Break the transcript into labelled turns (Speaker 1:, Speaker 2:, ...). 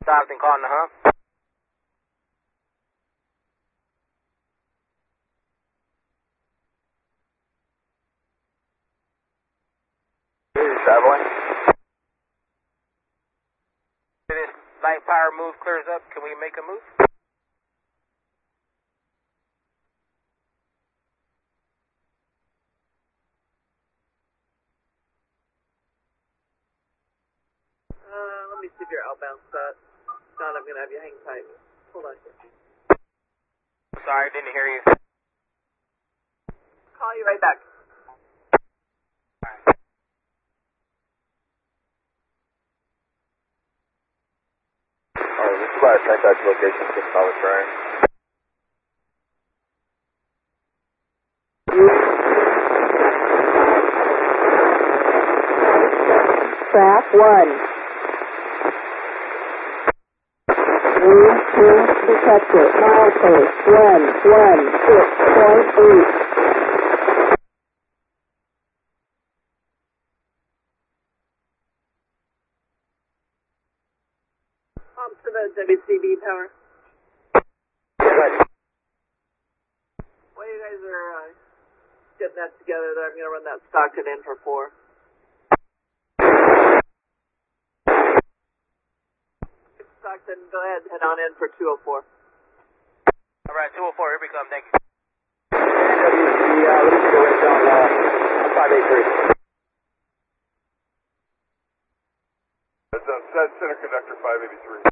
Speaker 1: Stockton calling the hump.
Speaker 2: Traveling.
Speaker 1: If this light power move clears up, can we make a move?
Speaker 3: Let me see if you're outbound, Scott. Scott, I'm going to have you hang tight. Hold on here.
Speaker 1: Sorry, didn't hear you.
Speaker 3: Call you right back.
Speaker 2: Alright, this is about contact location, 6 hours trying.
Speaker 4: Track 1. Room 2 detected. Milepost 116.8.
Speaker 3: To the WCB power. While you guys are getting that together, I'm going to run that Stockton in for 4. Stockton, go ahead, head on in for 204.
Speaker 1: Alright, 204, here we come, thank you.
Speaker 2: NWC, let's go right down 583.
Speaker 5: That's on center conductor 583.